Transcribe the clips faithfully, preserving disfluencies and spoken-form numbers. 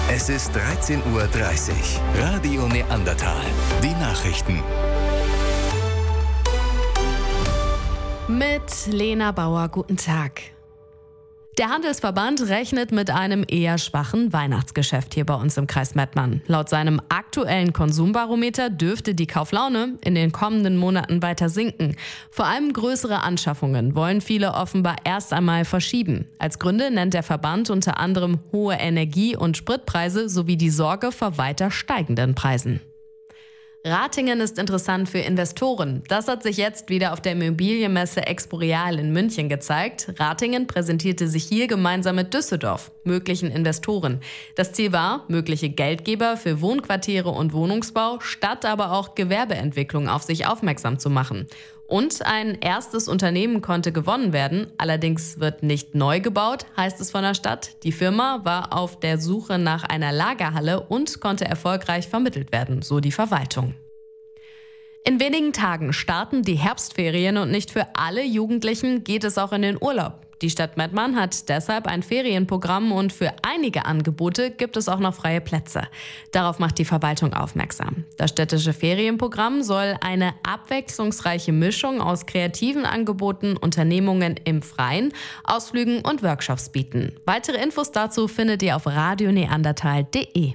Es ist dreizehn Uhr dreißig. Radio Neandertal. Die Nachrichten. Mit Lena Bauer, guten Tag. Der Handelsverband rechnet mit einem eher schwachen Weihnachtsgeschäft hier bei uns im Kreis Mettmann. Laut seinem aktuellen Konsumbarometer dürfte die Kauflaune in den kommenden Monaten weiter sinken. Vor allem größere Anschaffungen wollen viele offenbar erst einmal verschieben. Als Gründe nennt der Verband unter anderem hohe Energie- und Spritpreise sowie die Sorge vor weiter steigenden Preisen. Ratingen ist interessant für Investoren. Das hat sich jetzt wieder auf der Immobilienmesse Expo-Real in München gezeigt. Ratingen präsentierte sich hier gemeinsam mit Düsseldorf, möglichen Investoren. Das Ziel war, mögliche Geldgeber für Wohnquartiere und Wohnungsbau, statt aber auch Gewerbeentwicklung auf sich aufmerksam zu machen. Und ein erstes Unternehmen konnte gewonnen werden. Allerdings wird nicht neu gebaut, heißt es von der Stadt. Die Firma war auf der Suche nach einer Lagerhalle und konnte erfolgreich vermittelt werden, so die Verwaltung. In wenigen Tagen starten die Herbstferien und nicht für alle Jugendlichen geht es auch in den Urlaub. Die Stadt Mettmann hat deshalb ein Ferienprogramm und für einige Angebote gibt es auch noch freie Plätze. Darauf macht die Verwaltung aufmerksam. Das städtische Ferienprogramm soll eine abwechslungsreiche Mischung aus kreativen Angeboten, Unternehmungen im Freien, Ausflügen und Workshops bieten. Weitere Infos dazu findet ihr auf radio neandertal punkt de.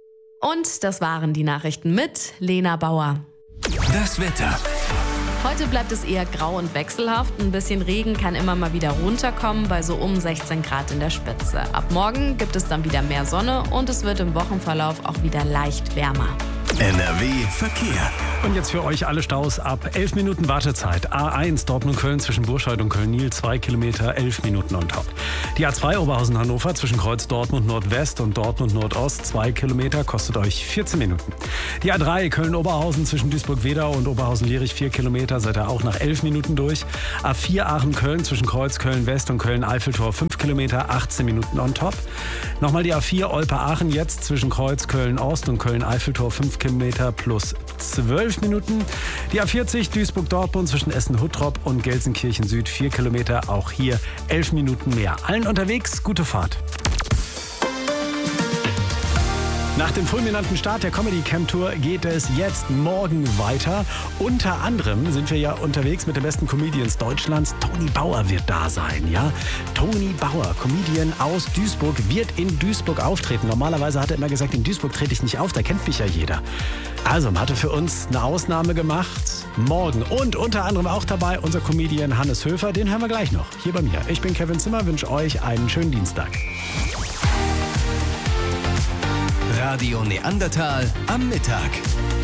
Und das waren die Nachrichten mit Lena Bauer. Das Wetter. Heute bleibt es eher grau und wechselhaft. Ein bisschen Regen kann immer mal wieder runterkommen, bei so um sechzehn Grad in der Spitze. Ab morgen gibt es dann wieder mehr Sonne und es wird im Wochenverlauf auch wieder leicht wärmer. N R W Verkehr. Und jetzt für euch alle Staus ab elf Minuten Wartezeit. A eins Dortmund-Köln zwischen Burscheid und Köln-Niel, zwei Kilometer, elf Minuten on top. Die A zwei Oberhausen-Hannover zwischen Kreuz Dortmund-Nordwest und Dortmund-Nordost, zwei Kilometer, kostet euch vierzehn Minuten. Die A drei Köln-Oberhausen zwischen Duisburg-Wedau und Oberhausen-Lierich, vier Kilometer, seid ihr auch nach elf Minuten durch. A vier Aachen-Köln zwischen Kreuz Köln-West und Köln-Eiffeltor, fünf Kilometer, achtzehn Minuten on top. Nochmal die A vier Olpe-Aachen jetzt zwischen Kreuz Köln-Ost und Köln-Eiffeltor, fünf Kilometer plus zwölf Minuten. Die A vierzig Duisburg-Dortmund zwischen Essen-Huttrop und Gelsenkirchen Süd, vier Kilometer, auch hier elf Minuten mehr. Allen unterwegs, gute Fahrt. Nach dem fulminanten Start der Comedy Camp Tour geht es jetzt morgen weiter. Unter anderem sind wir ja unterwegs mit den besten Comedians Deutschlands. Toni Bauer wird da sein, ja? Toni Bauer, Comedian aus Duisburg, wird in Duisburg auftreten. Normalerweise hat er immer gesagt, in Duisburg trete ich nicht auf, da kennt mich ja jeder. Also, hatte für uns eine Ausnahme gemacht. Morgen und unter anderem auch dabei unser Comedian Hannes Höfer. Den hören wir gleich noch hier bei mir. Ich bin Kevin Zimmer, wünsche euch einen schönen Dienstag. Radio Neandertal am Mittag.